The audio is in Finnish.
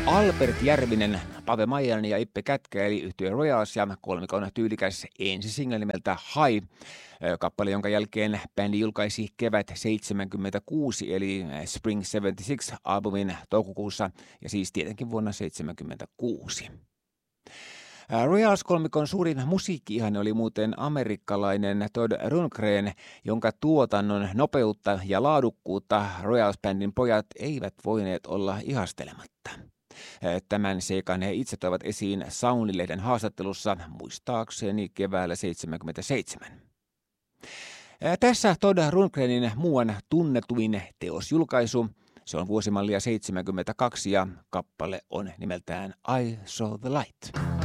Albert Järvinen, Pave Maijanen ja Ippe Kätkä eli yhtye Royals ja kolmikon tyylikäs ensisingle nimeltä High. Kappale, jonka jälkeen bändi julkaisi Kevät 76 eli Spring 76 albumin toukokuussa ja siis tietenkin vuonna 76. Royals-kolmikon suurin musiikki-ihane oli muuten amerikkalainen Todd Rundgren, jonka tuotannon nopeutta ja laadukkuutta Royals-bändin pojat eivät voineet olla ihastelematta. Tämän seikan he itse toivat esiin Soundin-lehden haastattelussa muistaakseni keväällä 77. Tässä Todd Rundgrenin muuan tunnetuin teosjulkaisu. Se on vuosimallia 72 ja kappale on nimeltään I Saw the Light.